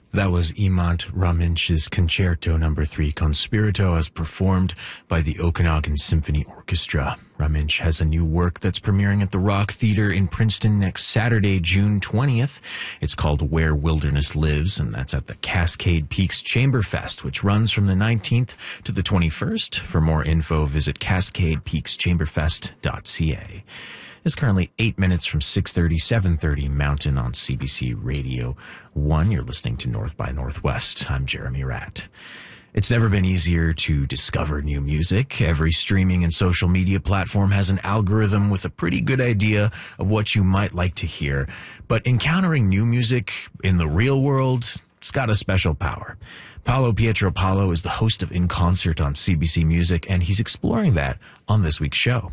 That was Imant Raminch's Concerto No. 3 Conspirito as performed by the Okanagan Symphony Orchestra. Raminch has a new work that's premiering at the Rock Theatre in Princeton next Saturday, June 20th. It's called Where Wilderness Lives, and that's at the Cascade Peaks Chamberfest, which runs from the 19th to the 21st. For more info, visit cascadepeakschamberfest.ca. It's currently 8 minutes from 6:30, 7:30 Mountain on CBC Radio 1. You're listening to North by Northwest. I'm Jeremy Ratt. It's never been easier to discover new music. Every streaming and social media platform has an algorithm with a pretty good idea of what you might like to hear. But encountering new music in the real world, it's got a special power. Paolo Pietropalo is the host of In Concert on CBC Music, and he's exploring that on this week's show.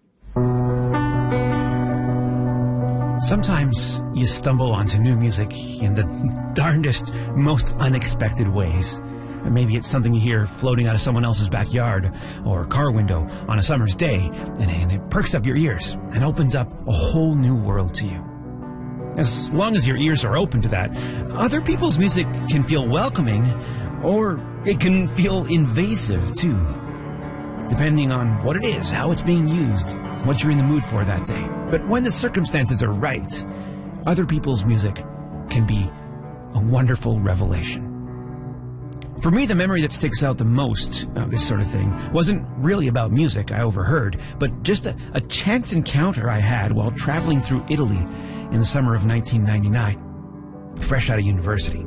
Sometimes you stumble onto new music in the darndest, most unexpected ways. Maybe it's something you hear floating out of someone else's backyard or car window on a summer's day, and it perks up your ears and opens up a whole new world to you. As long as your ears are open to that, other people's music can feel welcoming, or it can feel invasive too, depending on what it is, how it's being used, what you're in the mood for that day. But when the circumstances are right, other people's music can be a wonderful revelation. For me, the memory that sticks out the most of this sort of thing wasn't really about music I overheard, but just a chance encounter I had while traveling through Italy in the summer of 1999, fresh out of university.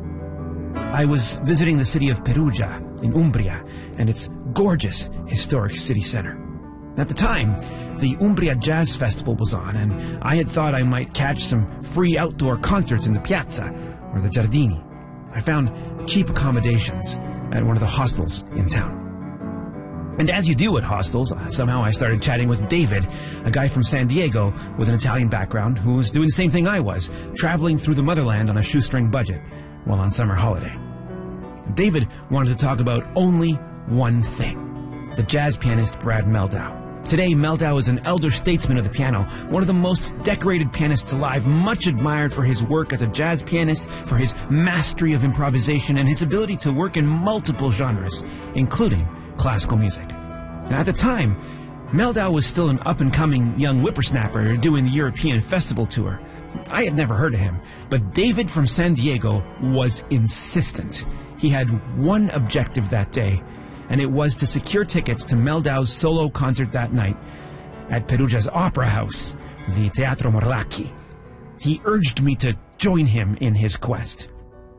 I was visiting the city of Perugia in Umbria and its gorgeous historic city center. At the time, the Umbria Jazz Festival was on, and I had thought I might catch some free outdoor concerts in the piazza or the Giardini. I found cheap accommodations at one of the hostels in town. And as you do at hostels, somehow I started chatting with David, a guy from San Diego with an Italian background who was doing the same thing I was, traveling through the motherland on a shoestring budget while on summer holiday. David wanted to talk about only one thing: the jazz pianist Brad Mehldau. Today, Mehldau is an elder statesman of the piano, one of the most decorated pianists alive, much admired for his work as a jazz pianist, for his mastery of improvisation, and his ability to work in multiple genres, including classical music. Now, at the time, Mehldau was still an up-and-coming young whippersnapper doing the European festival tour. I had never heard of him, but David from San Diego was insistent. He had one objective that day, and it was to secure tickets to Mehldau's solo concert that night at Perugia's Opera House, the Teatro Morlacchi. He urged me to join him in his quest.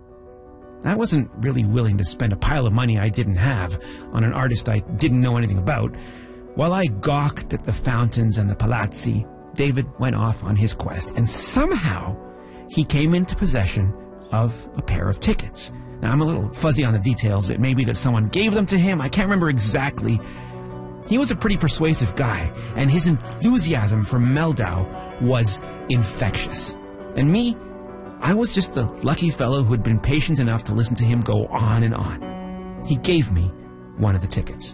I wasn't really willing to spend a pile of money I didn't have on an artist I didn't know anything about. While I gawked at the fountains and the palazzi, David went off on his quest, and somehow he came into possession of a pair of tickets. Now, I'm a little fuzzy on the details. It may be that someone gave them to him. I can't remember exactly. He was a pretty persuasive guy, and his enthusiasm for Mehldau was infectious. And me, I was just a lucky fellow who had been patient enough to listen to him go on and on. He gave me one of the tickets,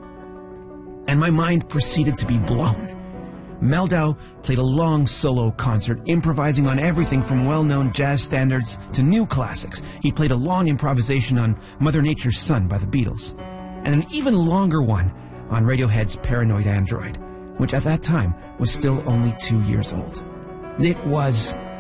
and my mind proceeded to be blown. Mehldau played a long solo concert, improvising on everything from well-known jazz standards to new classics. He played a long improvisation on Mother Nature's Son by the Beatles, and an even longer one on Radiohead's Paranoid Android, which at that time was still only 2 years old. It was